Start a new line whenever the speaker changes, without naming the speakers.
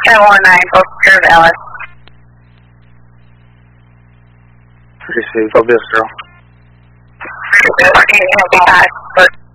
3719, both curve Alice.
Received, I'll be a girl.
Okay,